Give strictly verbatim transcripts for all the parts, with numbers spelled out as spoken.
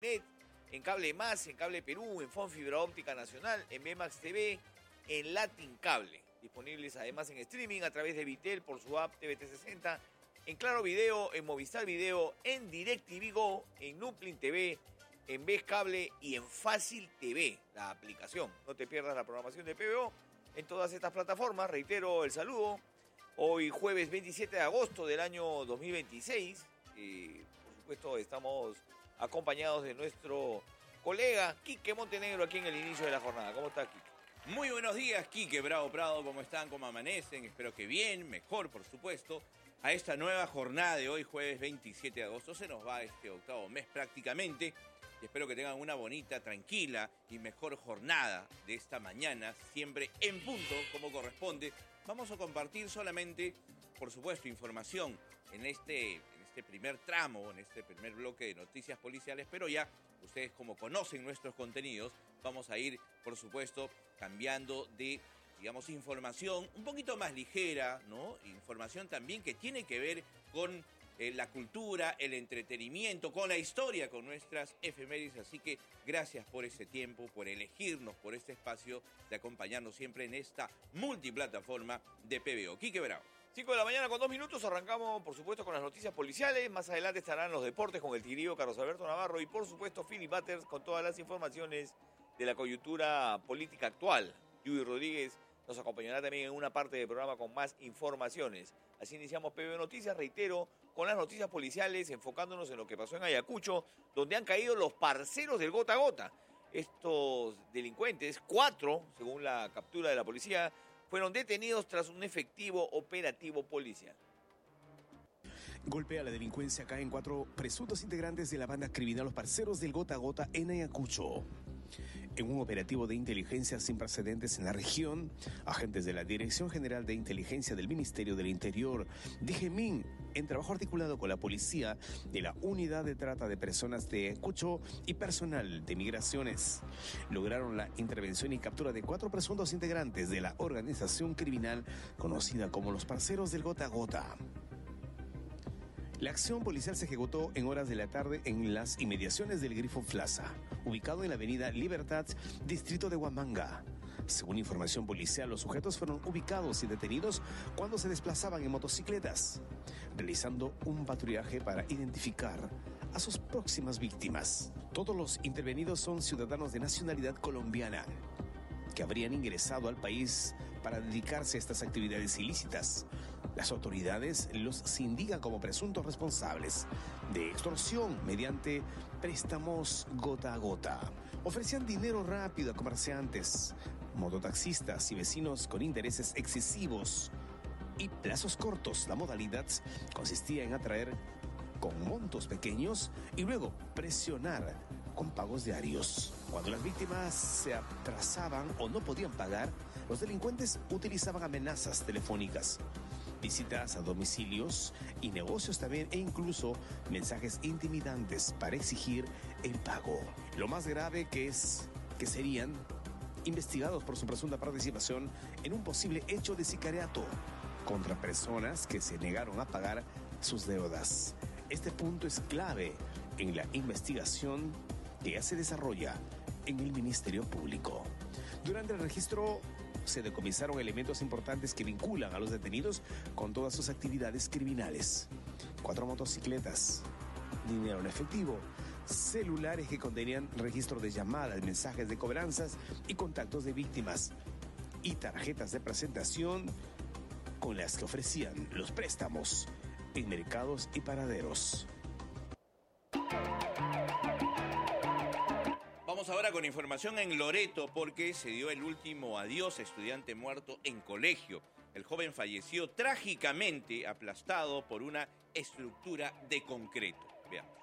Net, en Cable Más, en Cable Perú, en Fon Fibra Óptica Nacional, en B Max T V, en Latin Cable. Disponibles además en streaming a través de Vitel por su app T V T sesenta, en Claro Video, en Movistar Video, en DirecTV Go, en Nuplin T V, en Ves Cable y en Fácil T V, la aplicación. No te pierdas la programación de P B O en todas estas plataformas. Reitero el saludo. Hoy jueves veintisiete de agosto del año dos mil veintiséis. Eh, por supuesto estamos acompañados de nuestro colega Quique Montenegro aquí en el inicio de la jornada. ¿Cómo está, Quique? Muy buenos días, Quique Bravo Prado. ¿Cómo están? ¿Cómo amanecen? Espero que bien, mejor, por supuesto. A esta nueva jornada de hoy, jueves veintisiete de agosto, se nos va este octavo mes prácticamente. Y espero que tengan una bonita, tranquila y mejor jornada de esta mañana, siempre en punto, como corresponde. Vamos a compartir solamente, por supuesto, información en este, en este primer tramo, en este primer bloque de noticias policiales, pero ya ustedes, como conocen nuestros contenidos, vamos a ir, por supuesto, cambiando de, digamos, información un poquito más ligera, ¿no? Información también que tiene que ver con eh, la cultura, el entretenimiento, con la historia, con nuestras efemérides. Así que gracias por ese tiempo, por elegirnos, por este espacio de acompañarnos siempre en esta multiplataforma de P B O. Quique Bravo. cinco de la mañana con dos minutos, arrancamos por supuesto con las noticias policiales. Más adelante estarán los deportes con el tigrillo Carlos Alberto Navarro y por supuesto Philip Butters con todas las informaciones de la coyuntura política actual. Yudy Rodríguez nos acompañará también en una parte del programa con más informaciones. Así iniciamos P B O Noticias, reitero, con las noticias policiales, enfocándonos en lo que pasó en Ayacucho, donde han caído los parceros del gota a gota. Estos delincuentes, cuatro, según la captura de la policía, fueron detenidos tras un efectivo operativo policial. Golpe a la delincuencia, caen cuatro presuntos integrantes de la banda criminal Los Parceros del Gota a Gota en Ayacucho. En un operativo de inteligencia sin precedentes en la región, agentes de la Dirección General de Inteligencia del Ministerio del Interior, DIGEMIN, en trabajo articulado con la policía de la Unidad de Trata de Personas de Ayacucho y personal de Migraciones, lograron la intervención y captura de cuatro presuntos integrantes de la organización criminal conocida como Los Parceros del Gota a Gota. La acción policial se ejecutó en horas de la tarde en las inmediaciones del Grifo Plaza, ubicado en la avenida Libertad, distrito de Huamanga. Según información policial, los sujetos fueron ubicados y detenidos cuando se desplazaban en motocicletas, realizando un patrullaje para identificar a sus próximas víctimas. Todos los intervenidos son ciudadanos de nacionalidad colombiana, que habrían ingresado al país para dedicarse a estas actividades ilícitas. Las autoridades los sindican como presuntos responsables de extorsión mediante préstamos gota a gota. Ofrecían dinero rápido a comerciantes, mototaxistas y vecinos con intereses excesivos y plazos cortos. La modalidad consistía en atraer con montos pequeños y luego presionar con pagos diarios. Cuando las víctimas se atrasaban o no podían pagar, los delincuentes utilizaban amenazas telefónicas, visitas a domicilios y negocios también, e incluso mensajes intimidantes para exigir el pago. Lo más grave que es que serían investigados por su presunta participación en un posible hecho de sicariato contra personas que se negaron a pagar sus deudas. Este punto es clave en la investigación que ya se desarrolla en el Ministerio Público. Durante el registro se decomisaron elementos importantes que vinculan a los detenidos con todas sus actividades criminales. Cuatro motocicletas, dinero en efectivo, celulares que contenían registro de llamadas, mensajes de cobranzas y contactos de víctimas, y tarjetas de presentación con las que ofrecían los préstamos en mercados y paraderos. Vamos ahora con información en Loreto, porque se dio el último adiós a estudiante muerto en colegio. El joven falleció trágicamente aplastado por una estructura de concreto. Veamos.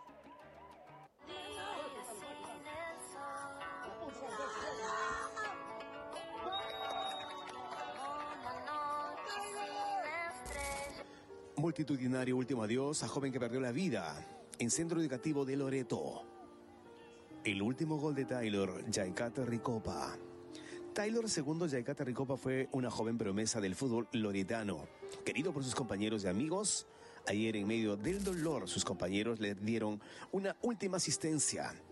Multitudinario último adiós a joven que perdió la vida en centro educativo de Loreto. El último gol de Taylor, Yaikata Ricopa. Taylor segundo Yaikata Ricopa fue una joven promesa del fútbol loretano, querido por sus compañeros y amigos. Ayer, en medio del dolor, sus compañeros le dieron una última asistencia.